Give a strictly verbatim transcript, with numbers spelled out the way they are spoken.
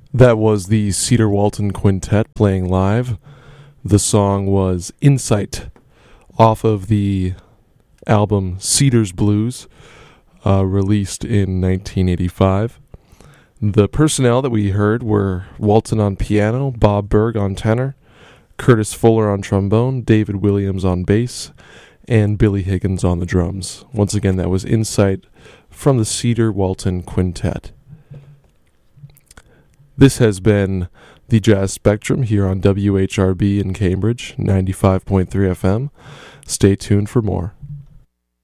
That was the Cedar Walton Quintet playing live. The song was Insight off of the album Cedars Blues, uh, released in nineteen eighty-five. The personnel that we heard were Walton on piano, Bob Berg on tenor, Curtis Fuller on trombone, David Williams on bass, and Billy Higgins on the drums. Once again, that was Insight from the Cedar Walton Quintet. This has been the Jazz Spectrum here on W H R B in Cambridge, ninety-five point three F M. Stay tuned for more.